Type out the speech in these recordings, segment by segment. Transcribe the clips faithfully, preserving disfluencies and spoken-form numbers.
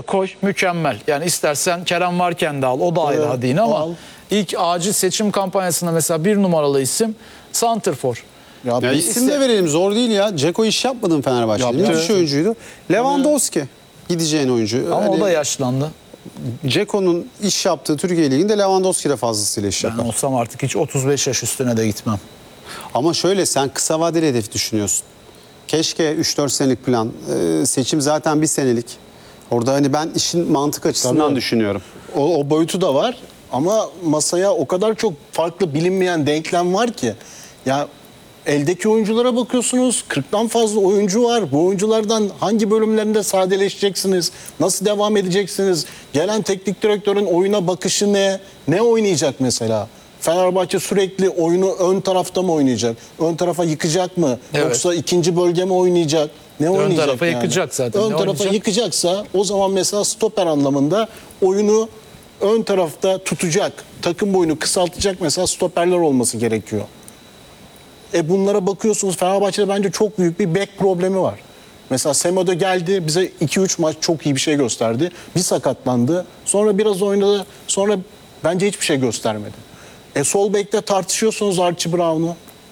koy, mükemmel. Yani istersen Kerem varken de al, o da ayrı Evet, hadi yine ama al. ilk acil seçim kampanyasında mesela bir numaralı isim santrfor. Ya Ya bir isim de verelim, zor değil ya. Ceko iş yapmadı mı Fenerbahçe'de? Yaptı. Müthiş oyuncuydu. Lewandowski gideceğin oyuncu. Ama Hani o da yaşlandı. Ceko'nun iş yaptığı Türkiye Ligi'nde Lewandowski ile fazlasıyla iş Ben yapar. olsam artık hiç otuz beş yaş üstüne de gitmem. Ama şöyle, sen kısa vadeli hedef düşünüyorsun. Keşke üç dört senelik plan. Ee, seçim zaten bir senelik. Orada hani ben işin mantık açısından Tabii. düşünüyorum. O, o boyutu da var ama masaya o kadar çok farklı bilinmeyen denklem var ki. Ya eldeki oyunculara bakıyorsunuz, kırktan fazla oyuncu var. Bu oyunculardan hangi bölümlerinde sadeleşeceksiniz? Nasıl devam edeceksiniz? Gelen teknik direktörün oyuna bakışı ne? Ne oynayacak mesela? Fenerbahçe sürekli oyunu ön tarafta mı oynayacak? Ön tarafa yıkacak mı? Evet. Yoksa ikinci bölge mi oynayacak? Ne oynayacak tarafa yani? yıkacak zaten. Ön Ne tarafa oynayacak? yıkacaksa o zaman mesela stoper anlamında oyunu ön tarafta tutacak, takım boyunu kısaltacak mesela stoperler olması gerekiyor. E bunlara bakıyorsunuz, Fenerbahçe'de bence çok büyük bir bek problemi var. Mesela Semedo geldi, bize iki üç maç çok iyi bir şey gösterdi. Bir sakatlandı, sonra biraz oynadı, sonra bence hiçbir şey göstermedi. E sol bekte tartışıyorsunuz Archie Brown'u,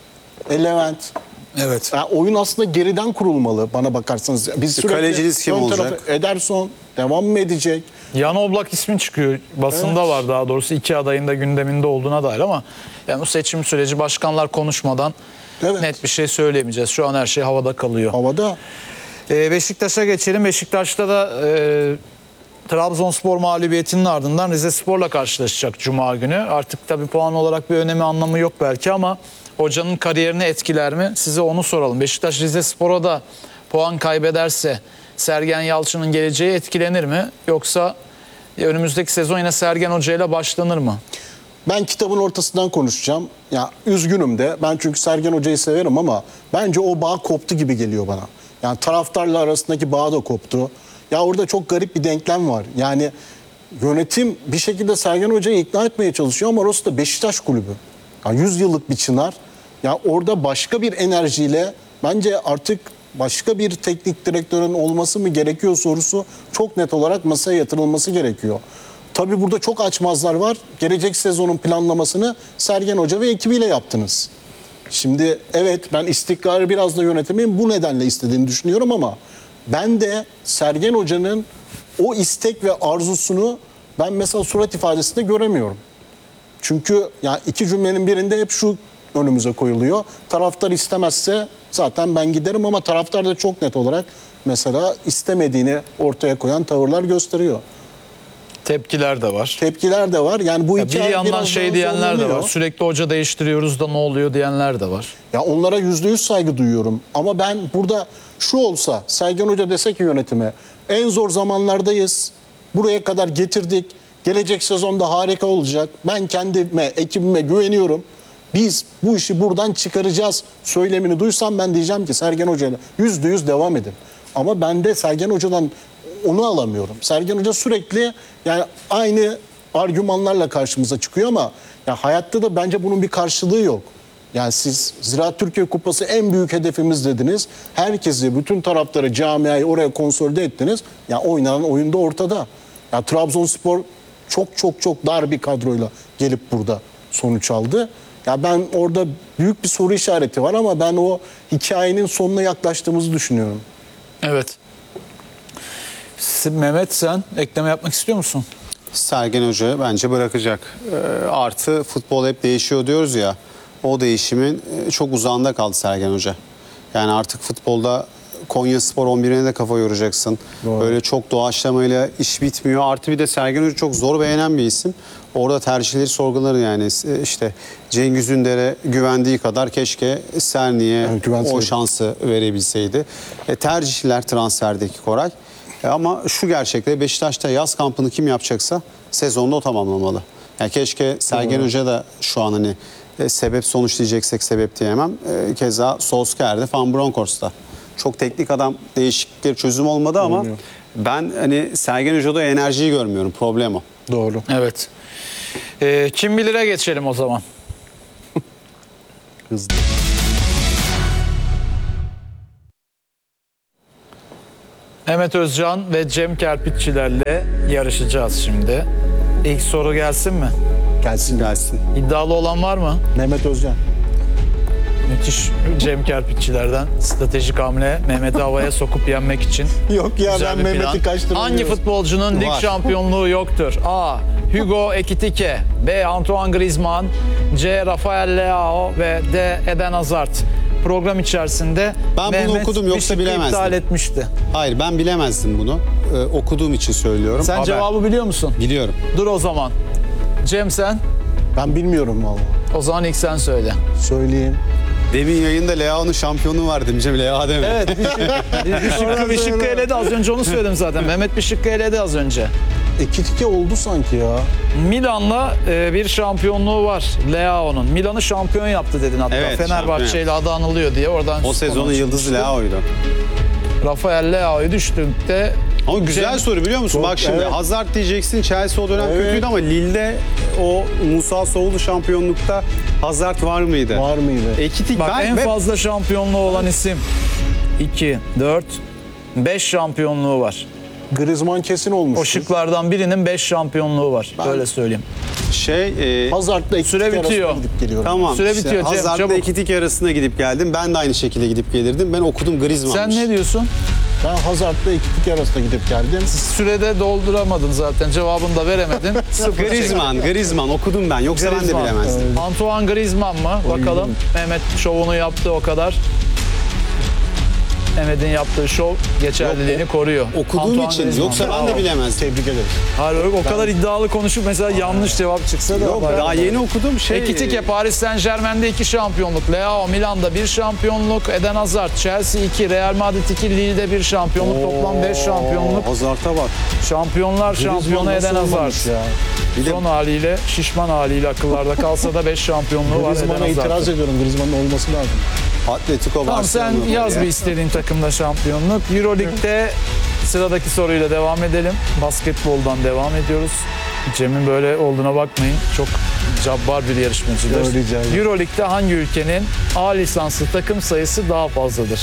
e Levent. Evet. Ya oyun aslında geriden kurulmalı bana bakarsanız. Biz sürekli kaleciniz kim ön olacak? tarafı- Ederson devam mı edecek? Jan Oblak ismin çıkıyor. Basında Evet. var daha doğrusu. iki adayın da gündeminde olduğuna dair ama yani bu seçim süreci başkanlar konuşmadan Evet. net bir şey söyleyemeyeceğiz. Şu an her şey havada kalıyor. Havada. Ee, Beşiktaş'a geçelim. Beşiktaş'ta da e, Trabzonspor mağlubiyetinin ardından Rizespor'la karşılaşacak Cuma günü. Artık tabii puan olarak bir önemi anlamı yok belki ama hocanın kariyerini etkiler mi? Size onu soralım. Beşiktaş Rizespor'a da puan kaybederse Sergen Yalçın'ın geleceği etkilenir mi? Yoksa önümüzdeki sezon yine Sergen Hoca ile başlanır mı? Ben kitabın ortasından konuşacağım. Ya üzgünüm de. Ben çünkü Sergen Hoca'yı severim ama bence o bağ koptu gibi geliyor bana. Yani taraftarla arasındaki bağ da koptu. Ya orada çok garip bir denklem var. Yani yönetim bir şekilde Sergen Hoca'yı ikna etmeye çalışıyor ama orası da Beşiktaş kulübü. Yani yüz yıllık bir çınar. Ya orada başka bir enerjiyle bence artık başka bir teknik direktörün olması mı gerekiyor sorusu çok net olarak masaya yatırılması gerekiyor. Tabii burada çok açmazlar var. Gelecek sezonun planlamasını Sergen Hoca ve ekibiyle yaptınız. Şimdi evet, ben istikrarı biraz da yönetimin bu nedenle istediğini düşünüyorum ama ben de Sergen Hoca'nın o istek ve arzusunu ben mesela surat ifadesinde göremiyorum. Çünkü yani iki cümlenin birinde hep şu önümüze koyuluyor. Taraftar istemezse zaten ben giderim ama taraftar da çok net olarak mesela istemediğini ortaya koyan tavırlar gösteriyor. Tepkiler de var. Tepkiler de var. Yani bu Ya iki bir ay yandan biraz şey daha diyenler de zorlanıyor. var. Sürekli hoca değiştiriyoruz da ne oluyor diyenler de var. Ya onlara yüzde yüz saygı duyuyorum. Ama ben burada şu olsa, Sergen Hoca dese ki yönetime, en zor zamanlardayız, buraya kadar getirdik, gelecek sezonda harika olacak, ben kendime, ekibime güveniyorum, biz bu işi buradan çıkaracağız söylemini duysam ben diyeceğim ki Sergen Hoca'yla yüzde yüz devam edin. Ama ben de Sergen Hoca'dan onu alamıyorum. Sergen Hoca sürekli yani aynı argümanlarla karşımıza çıkıyor ama ya hayatta da bence bunun bir karşılığı yok. Yani siz Ziraat Türkiye Kupası en büyük hedefimiz dediniz. Herkesi, bütün taraftarı, camiayı oraya konsolide ettiniz. Ya oynanan oyunda ortada. Ya Trabzonspor çok çok çok dar bir kadroyla gelip burada sonuç aldı. Ya ben orada büyük bir soru işareti var ama ben o hikayenin sonuna yaklaştığımızı düşünüyorum. Evet. Mehmet, sen ekleme yapmak istiyor musun? Sergen Hoca bence bırakacak. Ee, artı futbol hep değişiyor diyoruz ya. O değişimin e, çok uzağında kaldı Sergen Hoca. Yani artık futbolda Konyaspor on birine de kafa yoracaksın. Doğru. Böyle çok doğaçlamayla iş bitmiyor. Artı bir de Sergen Hoca çok zor beğenen bir isim. Orada tercihleri sorgulanır yani. E, işte Cengiz Ünder'e güvendiği kadar keşke Serni'ye Evet, güvenseydi. o şansı verebilseydi. E, tercihler transferdeki Koray. E, ama şu gerçekte Beşiktaş'ta yaz kampını kim yapacaksa sezonda o tamamlamalı. Yani keşke Sergen Doğru. Hoca da şu an hani e, sebep sonuç diyeceksek sebep diyemem. E, keza Solskjaer'de, Van Bronckhorst'ta. Çok teknik adam, değişiklikleri çözüm olmadı ama Olmuyor. ben hani Sergen Hoca'da enerjiyi görmüyorum. Problem o. Doğru. Evet. Ee, kim bilire geçelim o zaman. Hızlı. Mehmet Özcan ve Cem Kerpiççilerle yarışacağız şimdi. İlk soru gelsin mi? Gelsin. Gelsin. İddialı olan var mı? Mehmet Özcan. Müthiş Cem Kerpiççilerden stratejik hamle Mehmet'i havaya sokup yenmek için. Yok ya Güzel ben bir Mehmet'i plan. kaçtırmıyorum. Hangi futbolcunun lig Var. şampiyonluğu yoktur? A. Hugo Ekitike, B. Antoine Griezmann, C. Rafael Leao ve D. Eden Hazard. Program içerisinde Ben bunu Mehmet okudum, bir yoksa şıkkı bilemezdim. iptal etmişti. Hayır, ben bilemezdim bunu. Ee, okuduğum için söylüyorum. Sen Haber. cevabı biliyor musun? Biliyorum. Dur o zaman. Cem sen? Ben bilmiyorum valla. O zaman ilk sen söyle. Söyleyeyim. Demin yayında Leao'nun şampiyonu var demişim. Leao deme. Evet bir, şık, bir, bir şıkkı, bir şıkkı eledi az önce onu söyledim zaten. Mehmet bir şıkkı eledi az önce. Ekitike oldu sanki ya. Milan'la e, bir şampiyonluğu var Leao'nun. Milan'ı şampiyon yaptı dedin hatta. Evet, Fenerbahçe ile şampiyon adı anılıyor diye oradan. O sezonun yıldızı Leao'ydu. Rafael Leao'yu düştüğünde Ama güzel Cem- soru biliyor musun? Çok- Bak şimdi evet. Hazard diyeceksin, Chelsea o dönem Evet. kötüydü ama Lille'de o Musa Soğulu şampiyonlukta Hazard var mıydı? Var mıydı? Ekitik bak ben en ve- fazla şampiyonluğu olan isim iki, dört, beş şampiyonluğu var. Griezmann kesin olmuş. O şıklardan birinin beş şampiyonluğu var. Öyle söyleyeyim. şey e, Hazard'la Ekitike Süre arasında bitiyor. gidip geliyorum. tamam. Süre işte bitiyor Cem, Hazard'la çabuk. Ekitik arasında gidip geldim. Ben de aynı şekilde gidip gelirdim. Ben okudum Sen Griezmann'mış. ne diyorsun? Ben Hazard'la Ekitike arasında gidip geldim. Sürede dolduramadın zaten. Cevabını da veremedin. Sıfır. Griezmann, Griezmann okudum ben. Yoksa ben de Griezmann. bilemezdim. Antoine Griezmann mı? Bakalım. Mehmet şovunu yaptı o kadar. Mehmet'in yaptığı şov geçerliliğini koruyor. Okuduğum Antoine için. Griezmann. Yoksa ben de Bravo. bilemezdim. Tebrik ederim. Hayır, o kadar iddialı konuşup mesela yanlış cevap çıksa da. Yok, daha yeni okudum şey. Ekitike Paris Saint Germain'de iki şampiyonluk. Leao Milan'da bir şampiyonluk. Eden Hazard Chelsea iki, Real Madrid iki, Lille'de bir şampiyonluk. Toplam beş şampiyonluk. Hazard'a bak. Şampiyonlar şampiyonu Griezmann Eden nasıl Hazard. olmamış ya? Bir de- Son haliyle, şişman haliyle akıllarda kalsa da beş şampiyonluğu var Eden Griezmann'a itiraz Hazard. ediyorum. Griezmann'ın olması lazım. Atletico Tamam sen Barcelona yaz var bir ya. istediğin takımda şampiyonluk. Euroleague'de sıradaki soruyla devam edelim. Basketboldan devam ediyoruz. Cem'in böyle olduğuna bakmayın. Çok cabbar bir yarışmacıdır. Yo, rica ederim. Euroleague'de hangi ülkenin A lisanslı takım sayısı daha fazladır?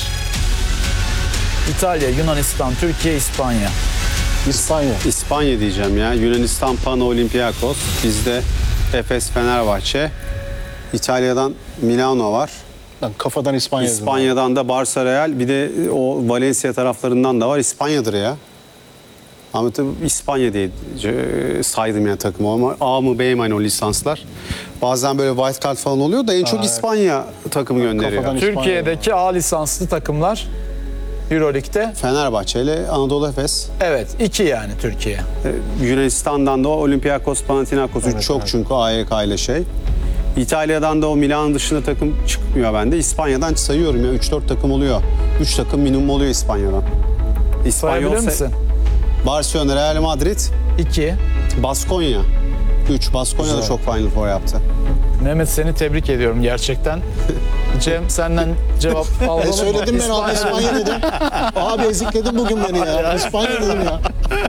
İtalya, Yunanistan, Türkiye, İspanya. İspanya. İspanya diyeceğim ya. Yunanistan Pano Olympiakos. Bizde Efes Fenerbahçe. İtalya'dan Milano var. Ben kafadan İspanya yazdım. İspanya'dan da Barça Real. Bir de o Valencia taraflarından da var. İspanya'dır ya. Ama tabii İspanya diye e, saydım yani takımı ama A mı B mi hani o lisanslar. Bazen böyle wild card falan oluyor da en çok evet. İspanya takımı gönderiyor. Kafadan İspanya. Türkiye'deki A lisanslı takımlar Euroleague'de. Fenerbahçe ile Anadolu Efes. Evet, iki yani Türkiye. Ee, Yunanistan'dan da o Olympiakos, Panathinaikos. Üç Evet, çok evet. çünkü A Y K ile şey. İtalya'dan da o Milan dışında takım çıkmıyor bende. İspanya'dan sayıyorum ya üç dört takım oluyor. üç takım minimum oluyor İspanya'dan. İspanyol Sayabilir se- misin? Barcelona, Real Madrid, İki. Baskonya. üç. Baskonya da Güzel. çok Final Four yaptı. Mehmet seni tebrik ediyorum gerçekten. Cem senden cevap aldım. E söyledim ben abi İspanya dedim. Abi ezikledin bugün beni ya. İspanya dedim ya.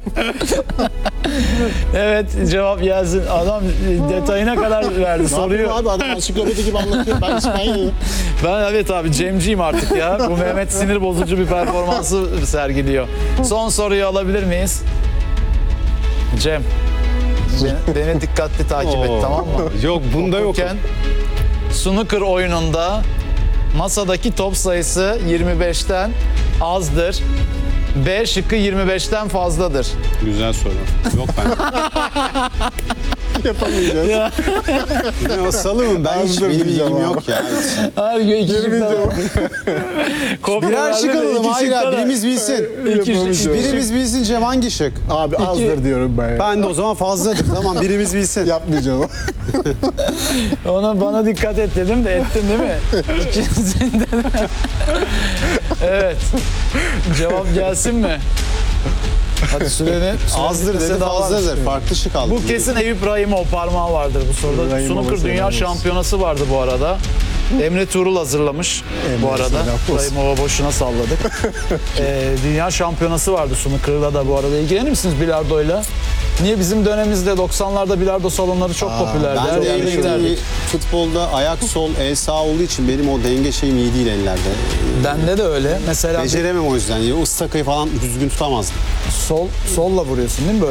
Evet cevap gelsin. Adam detayına kadar verdi Ne soruyu. yapayım abi adam ansiklopedi gibi anlatıyor. Ben İspanya dedim. Ben evet abi Cemciyim artık ya. Bu Mehmet sinir bozucu bir performansı sergiliyor. Son soruyu alabilir miyiz? Cem. Beni, beni dikkatli takip et tamam mı? Yok bunda yok. Okurken snooker oyununda masadaki top sayısı yirmi beşten azdır. B şıkkı yirmi beşten fazladır. Güzel soru. Yok ben. Yapamayacağız. Ne o salı mı? Ben hiç Azdır benim diyeceğim ilgim abi. yok ya. Her gün iki şık daha. Kopya Birer verdi şık de alalım. iki Hayır şık ya, daha. birimiz bilsin. İki şık- iki Birimiz şık. bilsin Cem hangi şık? Abi azdır diyorum ben ya. Ben de o zaman fazladır. Tamam birimiz bilsin. Yapmayacağım. Ona bana dikkat et dedim de ettin değil mi? İkisinden. Evet. Cevap gelsin mi? Hadi süreni. Azdır dedi fazladır. Farklı şık aldım. Bu kesin Eyüp Rahimov parmağı vardır bu soruda. Rahimov'a Snooker Dünya selam olsun. Şampiyonası vardı bu arada. Emre Tuğrul hazırlamış bu Emre, arada. selam olsun. Rahimov'a boşuna salladık. Ee, Dünya Şampiyonası vardı Snooker'da da bu arada. İlgilenir misiniz bilardoyla? Niye bizim dönemimizde doksanlarda bilardo salonları çok popülerdi. Ben Her de yerde eğlenceli giderdik. futbolda ayak sol, el sağ olduğu için benim o denge şeyim iyi değil ellerde. Bende de öyle. Mesela Beceremem o yüzden. Ya, ıstakayı falan düzgün tutamazdım. sol solla vuruyorsun değil mi böyle?